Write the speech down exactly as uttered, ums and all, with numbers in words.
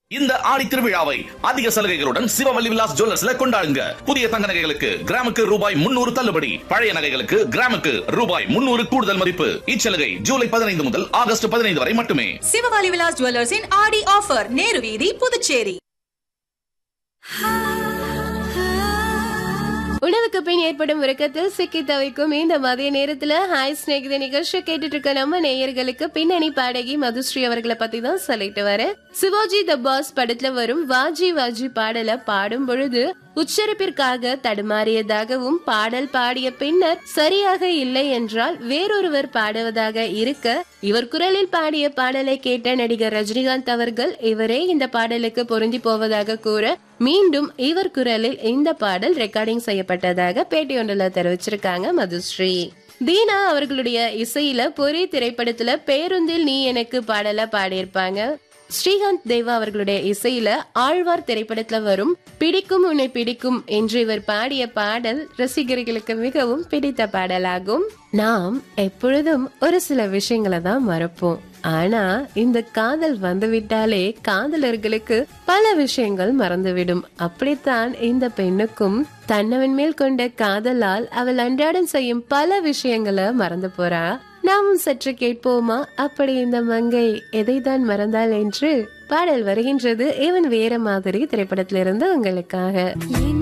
இந்த ஆடி திருவிழாவை அதிக சலுகைகளுடன் சிவவல்லி விலாஸ் ஜுவல்லர்ஸ்ல கொண்டாடுங்க. புதிய தங்க நகைகளுக்கு கிராமுக்கு ரூபாய் முன்னூறு தள்ளுபடி, பழைய நகைகளுக்கு கிராமுக்கு ரூபாய் முன்னூறு கூடுதல் மதிப்பு. இச்சலுகை ஜூலை பதினைந்து முதல் ஆகஸ்ட் பதினைந்து வரை மட்டுமே. சிவவல்லி விலாஸ் ஜுவல்லர்ஸின் ஆடி ஆஃபர், நேரு வீதி, புதுச்சேரி. உணவுக்கு பின் ஏற்படும் உறக்கத்தில் சிக்கி தவிக்கும் இந்த மதிய நேரத்துல ஹாய் ஸ்நேகித நிகழ்ச்சி கேட்டுட்டு இருக்க நம்ம நேயர்களுக்கு பின்னணி பாடகி மதுஸ்ரீ அவர்களை பத்தி தான் சொல்லிட்டு வர. சிவாஜி த பாஸ் படத்துல வரும் வாஜி வாஜி பாடல பாடும் பொழுது உச்சரிப்பிற்காக தடுமாறியதாகவும், பாடல் பாடிய பின்னர் சரியாக இல்லை என்றால் வேறொருவர் பாடுவதாக இருக்க, இவர் குரலில் பாடிய பாடலை கேட்ட நடிகர் ரஜினிகாந்த் அவர்கள் இவரே இந்த பாடலுக்கு பொருந்தி போவதாக கூற, மீண்டும் இவர் குரலில் இந்த பாடல் ரெக்கார்டிங் செய்யப்பட்டதாக பேட்டி ஒன்றில் தெரிவிச்சிருக்காங்க மதுஸ்ரீ. தீனா அவர்களுடைய இசையில பொறி திரைப்படத்துல பேருந்தில் நீ எனக்கு பாடல பாடியிருப்பாங்க. ஸ்ரீகாந்த் தேவா அவர்களுடைய இசையில ஆழ்வார் திரைப்படத்துல வரும் பிடிக்கும் உன்னை பிடிக்கும் என்று இவர் பாடிய பாடல் ரசிகர்களுக்கு மிகவும் பிடித்த பாடலாகும். நாம் எப்பொழுதும் ஒரு சில விஷயங்களை தான் மறப்போம். ஆனா இந்த காதல் வந்துவிட்டாலே காதலர்களுக்கு பல விஷயங்கள் மறந்துவிடும். அப்படித்தான் இந்த பெண்ணுக்கும் தன்னவன் மேல் கொண்ட காதலால் அவள் அன்றாடம் செய்யும் பல விஷயங்களை மறந்து போறா. நாமும் சற்று கேட்போமா, அப்படி இந்த மங்கை எதைதான் மறந்தாள் என்று. பாடல் வருகின்றது இவன் வேற மாதிரி திரைப்படத்திலிருந்து உங்களுக்காக.